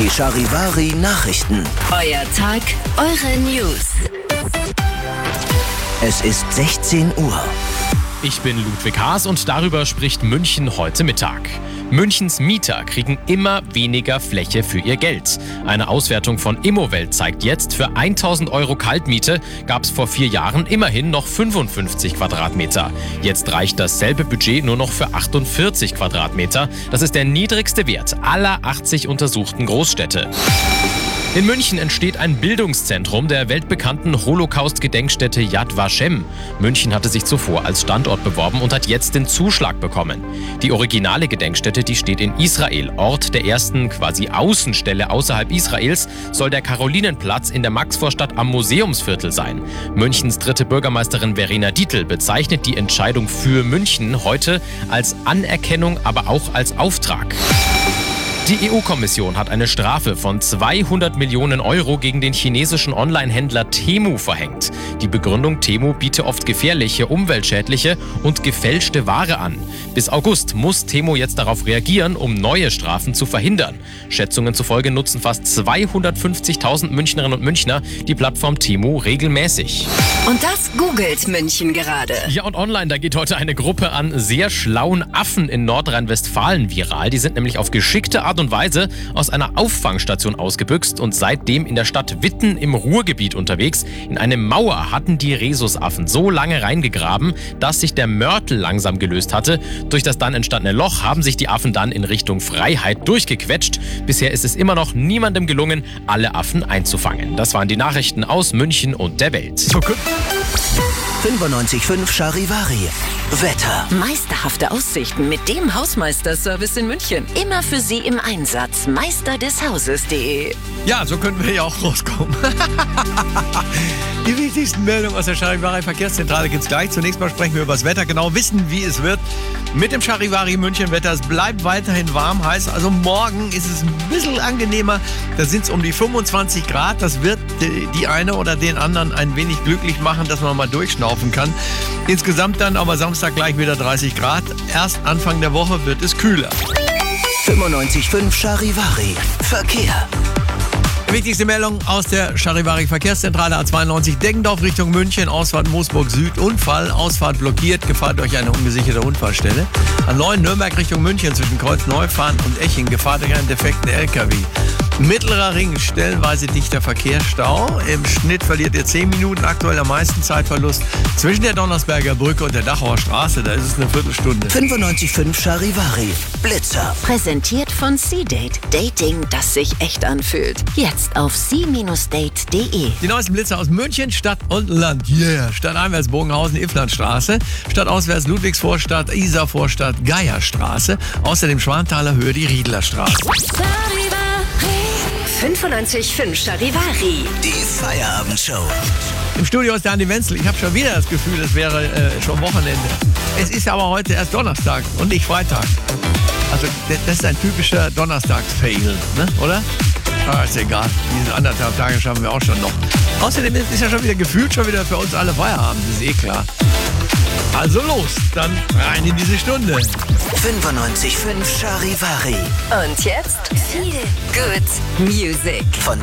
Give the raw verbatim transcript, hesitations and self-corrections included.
Die Charivari Nachrichten. Euer Tag, eure News. Es ist sechzehn Uhr. Ich bin Ludwig Haas und darüber spricht München heute Mittag. Münchens Mieter kriegen immer weniger Fläche für ihr Geld. Eine Auswertung von Immowelt zeigt jetzt, für tausend Euro Kaltmiete gab es vor vier Jahren immerhin noch fünfundfünfzig Quadratmeter. Jetzt reicht dasselbe Budget nur noch für achtundvierzig Quadratmeter. Das ist der niedrigste Wert aller achtzig untersuchten Großstädte. In München entsteht ein Bildungszentrum der weltbekannten Holocaust-Gedenkstätte Yad Vashem. München hatte sich zuvor als Standort beworben und hat jetzt den Zuschlag bekommen. Die originale Gedenkstätte, die steht in Israel. Ort der ersten quasi Außenstelle außerhalb Israels soll der Karolinenplatz in der Maxvorstadt am Museumsviertel sein. Münchens dritte Bürgermeisterin Verena Dietl bezeichnet die Entscheidung für München heute als Anerkennung, aber auch als Auftrag. Die E U-Kommission hat eine Strafe von zweihundert Millionen Euro gegen den chinesischen Online-Händler Temu verhängt. Die Begründung: Temu biete oft gefährliche, umweltschädliche und gefälschte Ware an. Bis August muss Temu jetzt darauf reagieren, um neue Strafen zu verhindern. Schätzungen zufolge nutzen fast zweihundertfünfzigtausend Münchnerinnen und Münchner die Plattform Temu regelmäßig. Und das googelt München gerade. Ja, und online, da geht heute eine Gruppe an sehr schlauen Affen in Nordrhein-Westfalen viral. Die sind nämlich auf geschickte Art und Weise aus einer Auffangstation ausgebüxt und seitdem in der Stadt Witten im Ruhrgebiet unterwegs. In eine Mauer hatten die Rhesusaffen so lange reingegraben, dass sich der Mörtel langsam gelöst hatte. Durch das dann entstandene Loch haben sich die Affen dann in Richtung Freiheit durchgequetscht. Bisher ist es immer noch niemandem gelungen, alle Affen einzufangen. Das waren die Nachrichten aus München und der Welt. fünfundneunzig Komma fünf Charivari. Wetter. Meisterhafte Aussichten mit dem Hausmeister-Service in München. Immer für Sie im Einsatz. meister des hauses punkt de. Ja, so könnten wir ja auch rauskommen. Die wichtigsten Meldungen aus der Charivari Verkehrszentrale gibt's gleich. Zunächst mal sprechen wir über das Wetter, genau wissen, wie es wird. Mit dem Charivari München Wetter. Es bleibt weiterhin warm, heißt also morgen ist es ein bisschen angenehmer. Da sind es um die fünfundzwanzig Grad. Das wird die eine oder den anderen ein wenig glücklich machen, dass man mal durchschnaufen kann. Insgesamt dann aber Samstag gleich wieder dreißig Grad. Erst Anfang der Woche wird es kühler. fünfundneunzig Komma fünf Charivari. Verkehr. Wichtigste Meldung aus der Charivari Verkehrszentrale: A zweiundneunzig Deggendorf Richtung München, Ausfahrt Moosburg Süd, Unfall, Ausfahrt blockiert, Gefahr durch eine ungesicherte Unfallstelle. A neun Nürnberg Richtung München zwischen Kreuz-Neufahren und Eching, Gefahr durch einen defekten L K W. Mittlerer Ring, stellenweise dichter Verkehrsstau. Im Schnitt verliert ihr zehn Minuten, aktuell am meisten Zeitverlust. Zwischen der Donnersberger Brücke und der Dachauer Straße, da ist es eine Viertelstunde. fünfundneunzig Komma fünf Charivari. Blitzer. Präsentiert von C-Date. Dating, das sich echt anfühlt. Jetzt auf c Bindestrich date punkt de. Die neuesten Blitzer aus München, Stadt und Land. Yeah! Stadteinwärts Bogenhausen, Iflandstraße. Stadtauswärts Ludwigsvorstadt, Isarvorstadt, Geierstraße. Außerdem Schwanthaler Höhe, die Riedlerstraße. fünfundneunzig Komma fünf Charivari. Die Feierabendshow. Im Studio ist der Andi Wenzel. Ich habe schon wieder das Gefühl, es wäre äh, schon Wochenende. Es ist aber heute erst Donnerstag und nicht Freitag. Also das ist ein typischer Donnerstags-Fail, ne? Oder? Ah, ist egal. Diese anderthalb Tage schaffen wir auch schon noch. Außerdem ist ja schon wieder gefühlt schon wieder für uns alle Feierabend. Das ist eh klar. Also los, dann rein in diese Stunde. fünfundneunzig Komma fünf Charivari. Und jetzt viel Good Music. Von